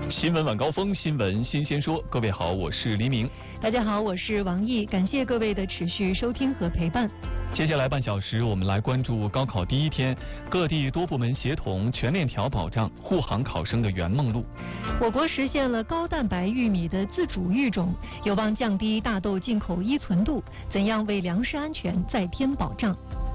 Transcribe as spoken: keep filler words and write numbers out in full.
新闻晚高峰，新闻新鲜说。各位好，我是黎明。 大家好，我是王毅，感谢各位的持续收听和陪伴。 接下来半小时，我们来关注高考第一天，各地多部门协同全链条保障护航考生的圆梦路。 我国实现了高蛋白玉米的自主育种，有望降低大豆进口依存度，怎样为粮食安全再添保障？